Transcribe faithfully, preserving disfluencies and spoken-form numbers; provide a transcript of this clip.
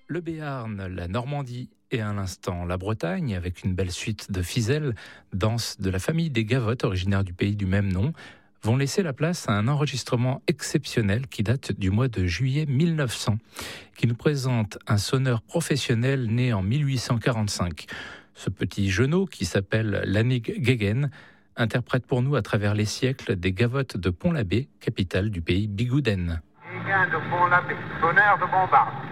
Le Béarn, la Normandie et à l'instant la Bretagne, avec une belle suite de Fizelles, danse de la famille des Gavottes, originaire du pays du même nom, vont laisser la place à un enregistrement exceptionnel qui date du mois de juillet mille neuf cents, qui nous présente un sonneur professionnel né en mille huit cent quarante-cinq. Ce petit genou, qui s'appelle Lannig Gegen, interprète pour nous à travers les siècles des Gavottes de Pont-l'Abbé, capitale du pays Bigouden. Gegen de Pont-l'Abbé, sonneur de bombarde.